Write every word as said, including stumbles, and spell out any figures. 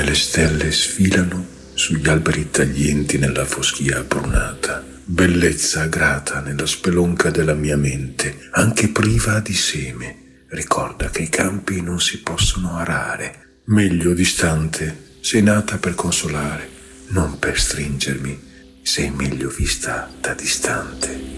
le stelle sfilano sugli alberi taglienti nella foschia brunata. Bellezza grata nella spelonca della mia mente, anche priva di seme. Ricorda che i campi non si possono arare. Meglio distante, sei nata per consolare, non per stringermi. Sei meglio vista da distante.